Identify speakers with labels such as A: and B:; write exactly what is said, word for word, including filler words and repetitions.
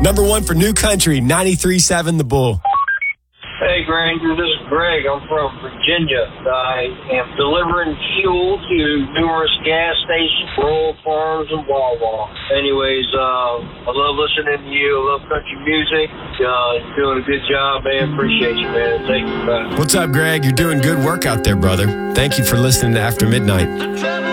A: Number one for New Country, ninety-three point seven The Bull.
B: Hey, Granger, this is Greg. I'm from Virginia. I am delivering fuel to numerous gas stations, rural farms, and Wawa. Anyways, uh, I love listening to you. I love country music. Uh, you're doing a good job, man. Appreciate you, man. Thank you, man.
A: What's up, Greg? You're doing good work out there, brother. Thank you for listening to After Midnight.